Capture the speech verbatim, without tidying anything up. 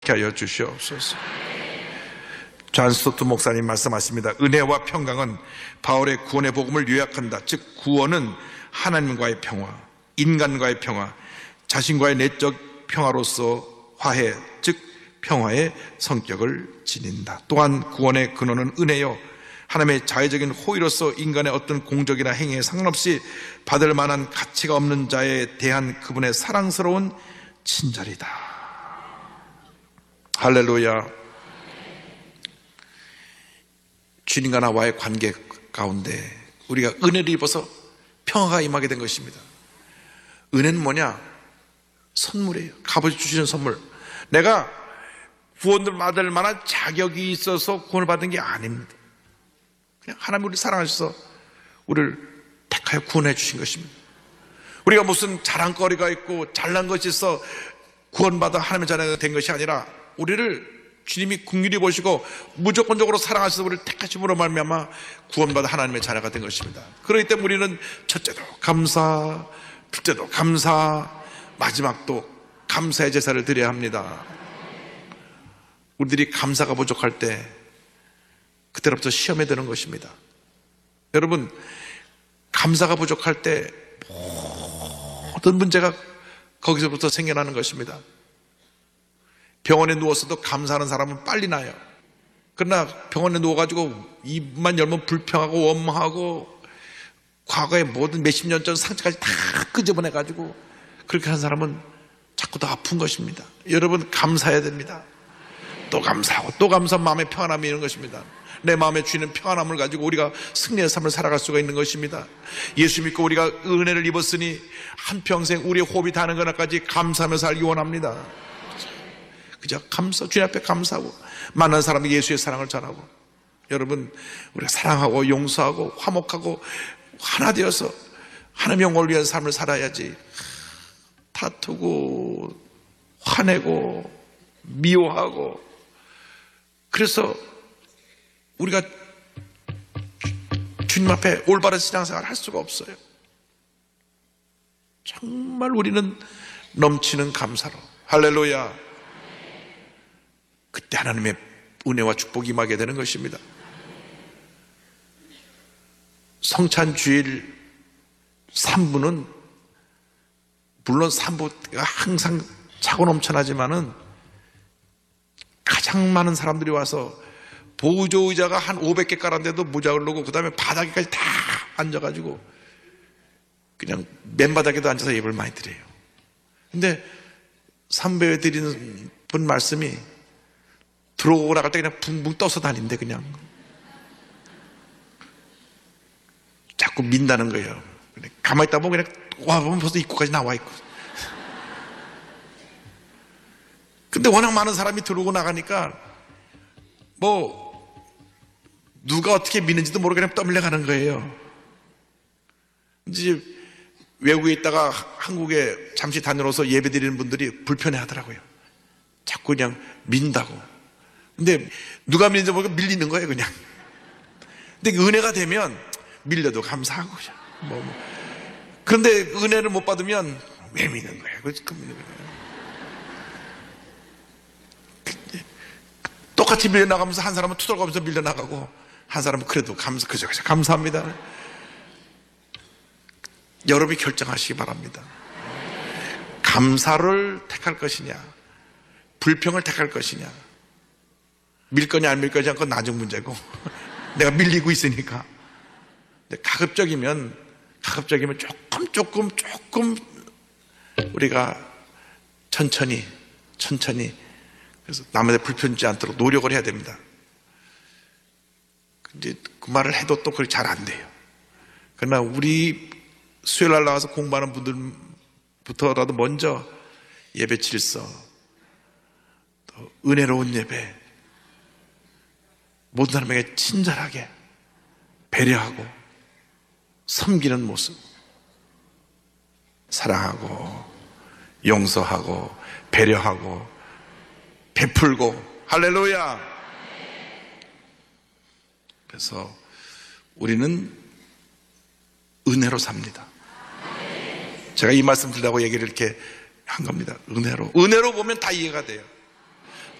하여 주시옵소서. 존 스토트 목사님 말씀하십니다. 은혜와 평강은 바울의 구원의 복음을 요약한다. 즉 구원은 하나님과의 평화, 인간과의 평화, 자신과의 내적 평화로서 화해, 즉 평화의 성격을 지닌다. 또한 구원의 근원은 은혜요, 하나님의 자의적인 호의로서 인간의 어떤 공적이나 행위에 상관없이 받을 만한 가치가 없는 자에 대한 그분의 사랑스러운 친절이다. 할렐루야. 주님과 나와의 관계 가운데 우리가 은혜를 입어서 평화가 임하게 된 것입니다. 은혜는 뭐냐? 선물이에요. 값을 주시는 선물. 내가 구원을 받을 만한 자격이 있어서 구원을 받은 게 아닙니다. 그냥 하나님 우리를 사랑하셔서 우리를 택하여 구원해 주신 것입니다. 우리가 무슨 자랑거리가 있고 잘난 것이 있어 구원받아 하나님의 자녀가 된 것이 아니라 우리를 주님이 긍휼히 보시고 무조건적으로 사랑하셔서 우리를 택하심으로 말미암아 구원받아 하나님의 자녀가 된 것입니다. 그렇기 때문에 우리는 첫째도 감사, 둘째도 감사, 마지막도 감사의 제사를 드려야 합니다. 우리들이 감사가 부족할 때 그때로부터 시험에 드는 것입니다. 여러분, 감사가 부족할 때 모든 문제가 거기서부터 생겨나는 것입니다. 병원에 누웠어도 감사하는 사람은 빨리 나요. 그러나 병원에 누워가지고 입만 열면 불평하고 원망하고 과거의 모든 몇십 년 전 상처까지 다 끄집어내가지고 그렇게 하는 사람은 자꾸 더 아픈 것입니다. 여러분, 감사해야 됩니다. 또 감사하고 또 감사한 마음의 평안함이 있는 것입니다. 내 마음에 주는 평안함을 가지고 우리가 승리의 삶을 살아갈 수가 있는 것입니다. 예수 믿고 우리가 은혜를 입었으니 한평생 우리의 호흡이 닿는 그날까지 감사하며 살기 원합니다. 그저 감사, 주님 앞에 감사하고 많은 사람이 예수의 사랑을 전하고, 여러분, 우리가 사랑하고 용서하고 화목하고 하나 되어서 하나님의 영광을 위한 삶을 살아야지 다투고 화내고 미워하고, 그래서 우리가 주님 앞에 올바른 신앙생활을 할 수가 없어요. 정말 우리는 넘치는 감사로, 할렐루야, 그때 하나님의 은혜와 축복이 임하게 되는 것입니다. 성찬주일 삼 부는 물론 삼 부가 항상 차고 넘쳐나지만은 가장 많은 사람들이 와서 보조 의자가 한 오백 개 깔았는데도 모자를 놓고 그 다음에 바닥에까지 다 앉아가지고 그냥 맨바닥에도 앉아서 예배를 많이 드려요. 근데 삼배에 드리는 분 말씀이 들어오고 나갈 때 그냥 붕붕 떠서 다닌대. 그냥 자꾸 민다는 거예요. 가만히 있다 보면 그냥 와보면 벌써 입구까지 나와 있고. 근데 워낙 많은 사람이 들어오고 나가니까 뭐 누가 어떻게 미는지도 모르게 그냥 떠밀려 가는 거예요. 이제 외국에 있다가 한국에 잠시 다녀와서 예배 드리는 분들이 불편해 하더라고요. 자꾸 그냥 민다고. 근데 누가 밀는지 모르고 밀리는 거예요, 그냥. 근데 은혜가 되면 밀려도 감사하고. 뭐, 뭐. 그런데 은혜를 못 받으면 왜 미는 거예요? 똑같이 밀려나가면서 한 사람은 투덜거리면서 밀려나가고 한 사람은 그래도 감사, 그저, 그저 감사합니다. 여러분이 결정하시기 바랍니다. 감사를 택할 것이냐, 불평을 택할 것이냐. 밀 거냐 안 밀 거냐 그건 나중 문제고 내가 밀리고 있으니까. 근데 가급적이면 가급적이면 조금 조금 조금 우리가 천천히 천천히 그래서 남한테 불편 주지 않도록 노력을 해야 됩니다. 근데 그 말을 해도 또 그걸 잘 안 돼요. 그러나 우리 수요일 날 나와서 공부하는 분들부터라도 먼저 예배 질서, 또 은혜로운 예배, 모든 사람에게 친절하게 배려하고 섬기는 모습, 사랑하고 용서하고 배려하고 베풀고, 할렐루야. 그래서 우리는 은혜로 삽니다. 제가 이 말씀 드리려고 얘기를 이렇게 한 겁니다. 은혜로. 은혜로 보면 다 이해가 돼요.